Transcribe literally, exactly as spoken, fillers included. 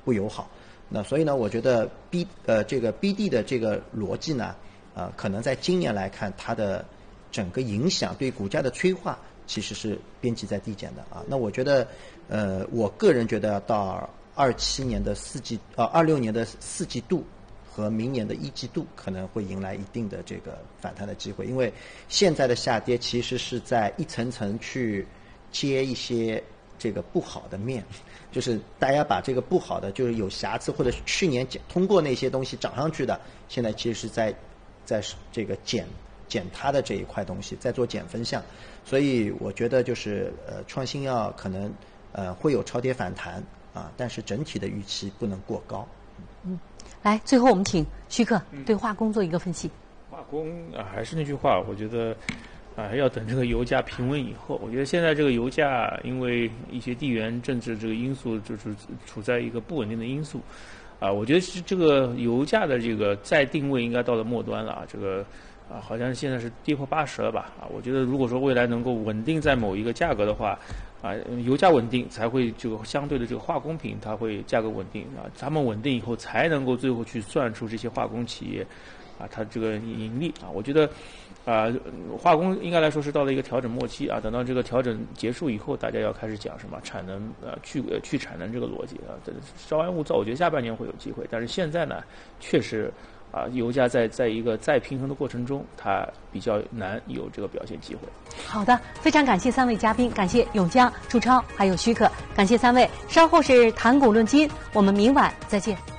不友好。那所以呢，我觉得 B 呃这个 B D 的这个逻辑呢，呃，可能在今年来看，它的整个影响对股价的催化其实是边际在递减的啊。那我觉得，呃，我个人觉得到二七年的四季呃二六年的四季度和明年的一季度可能会迎来一定的这个反弹的机会，因为现在的下跌其实是在一层层去接一些这个不好的面。就是大家把这个不好的，就是有瑕疵或者去年通过那些东西涨上去的，现在其实是在在这个减减它的这一块东西，在做减分项。所以我觉得就是呃创新药可能呃会有超跌反弹啊，但是整体的预期不能过高。 嗯，来，最后我们请徐克对化工做一个分析。 化工啊，还是那句话，我觉得。啊，要等这个油价平稳以后。我觉得现在这个油价因为一些地缘政治这个因素，就是处在一个不稳定的因素。啊，我觉得是这个油价的这个再定位应该到了末端了啊。这个啊，好像现在是跌破八十了吧？啊，我觉得如果说未来能够稳定在某一个价格的话，啊，油价稳定才会这个相对的这个化工品它会价格稳定啊，它们稳定以后才能够最后去算出这些化工企业。啊，它这个盈利啊，我觉得，啊，化工应该来说是到了一个调整末期啊。等到这个调整结束以后，大家要开始讲什么产能呃去呃去产能这个逻辑啊。这稍安勿躁，我觉得下半年会有机会，但是现在呢，确实啊，油价在在一个再平衡的过程中，它比较难有这个表现机会。 好的，非常感谢三位嘉宾，感谢永江、朱超还有徐可，感谢三位。稍后是谈股论金，我们明晚再见。